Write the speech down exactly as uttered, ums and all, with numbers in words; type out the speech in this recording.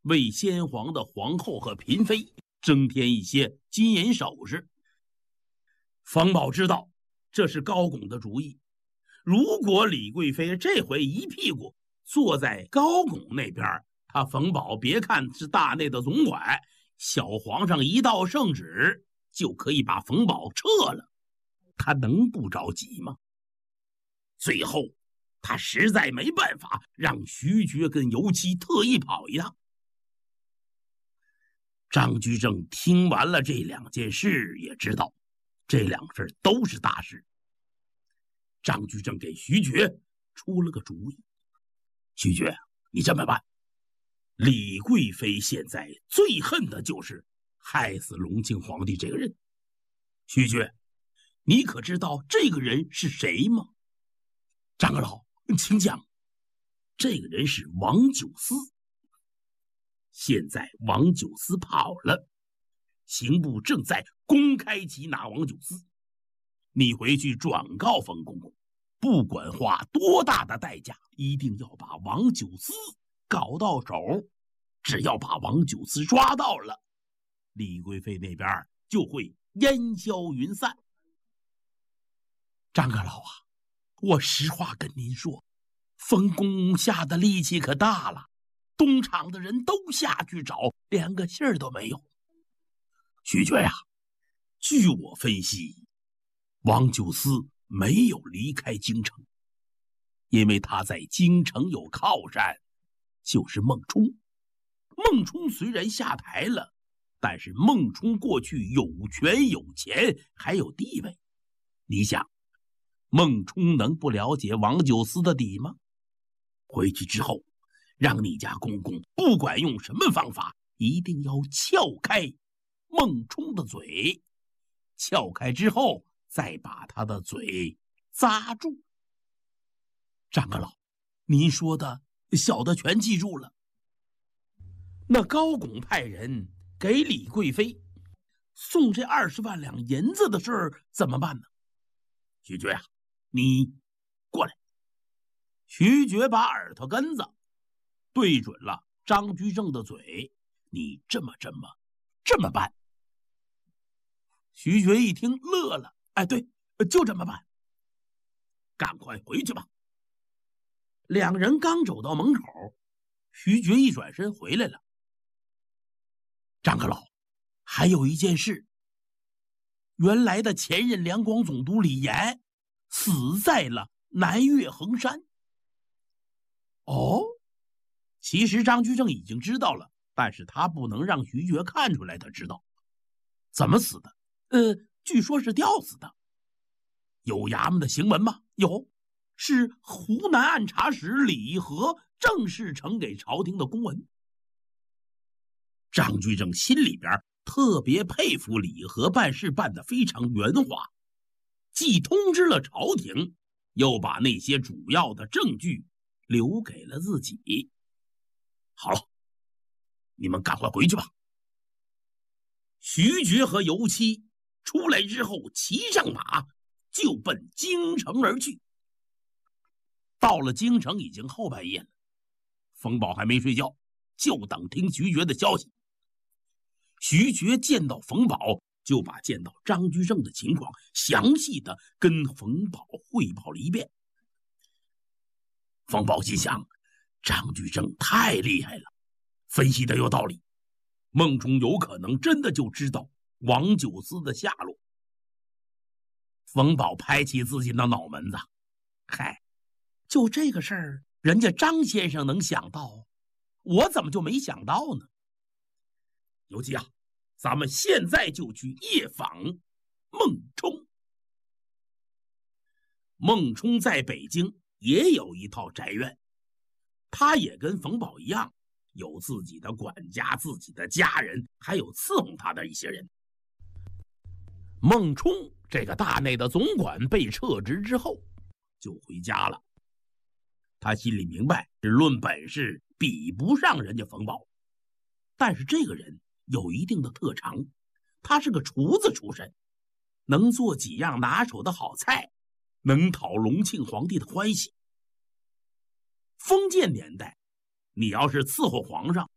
为先皇的皇后和嫔妃增添一些金银首饰。冯保知道这是高拱的主意，如果李贵妃这回一屁股坐在高拱那边，他冯保别看是大内的总管，小皇上一道圣旨就可以把冯保撤了，他能不着急吗？最后他实在没办法，让徐觉跟尤期特意跑一趟。张居正听完了这两件事，也知道这两事都是大事。张居正给徐觉出了个主意：徐觉，你这么办，李贵妃现在最恨的就是害死隆庆皇帝这个人。徐觉，你可知道这个人是谁吗？张阁老，请讲。这个人是王九思。现在王九思跑了，刑部正在公开缉拿王九思。你回去转告冯公公，不管花多大的代价，一定要把王九思搞到手。只要把王九思抓到了，李贵妃那边就会烟消云散。张阁老啊，我实话跟您说，冯公公下的力气可大了，东厂的人都下去找，连个信儿都没有。徐觉呀，据我分析，王九思没有离开京城，因为他在京城有靠山，就是孟冲。孟冲虽然下台了，但是孟冲过去有权有钱还有地位，你想孟冲能不了解王九思的底吗？回去之后，让你家公公不管用什么方法，一定要撬开孟冲的嘴，撬开之后再把他的嘴扎住。张阁老，您说的小的全记住了。那高拱派人给李贵妃送这二十万两银子的事儿怎么办呢？徐觉啊，你过来。徐觉把耳朵根子对准了张居正的嘴，你这么这么这么办。徐觉一听乐了，哎，对，就这么办。赶快回去吧。两人刚走到门口，徐觉一转身回来了。张阁老，还有一件事，原来的前任两广总督李岩死在了南岳衡山。哦，其实张居正已经知道了，但是他不能让徐觉看出来他知道。怎么死的？呃，据说是吊死的。有衙门的行文吗？有，是湖南按察使李和正式呈给朝廷的公文。张居正心里边特别佩服李和办事办得非常圆滑，既通知了朝廷，又把那些主要的证据留给了自己。好了，你们赶快回去吧。徐觉和尤期出来之后，骑上马就奔京城而去。到了京城已经后半夜了，冯保还没睡觉，就等听徐觉的消息。徐觉见到冯保，就把见到张居正的情况详细的跟冯保汇报了一遍。冯保心想，张居正太厉害了，分析的有道理，孟冲有可能真的就知道王九思的下落。冯保拍起自己的脑门子，嗨，就这个事儿，人家张先生能想到，我怎么就没想到呢？尤其啊，咱们现在就去夜访孟冲。孟冲在北京也有一套宅院，他也跟冯保一样，有自己的管家、自己的家人，还有伺候他的一些人。孟冲这个大内的总管被撤职之后，就回家了。他心里明白，论本事比不上人家冯保，但是这个人有一定的特长，他是个厨子出身，能做几样拿手的好菜，能讨隆庆皇帝的欢喜。封建年代，你要是伺候皇上，